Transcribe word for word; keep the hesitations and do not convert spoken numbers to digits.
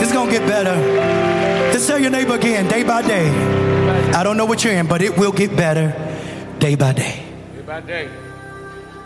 It's gonna get better. Just tell your neighbor again, day by day. I don't know what you're in, but it will get better day by day. Day by day.